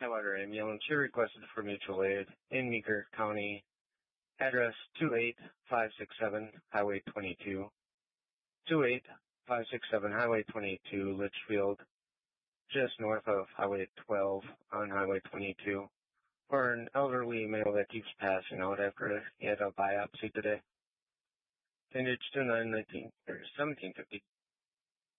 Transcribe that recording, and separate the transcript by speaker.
Speaker 1: Tidewater Ambulance. You're requested for mutual aid in Meeker County. Address 28567 Highway 22. 28567 Highway 22, Litchfield, just north of Highway 12 on Highway 22. For an elderly male that keeps passing out after he had a biopsy today. Vintage 2919 or 1750.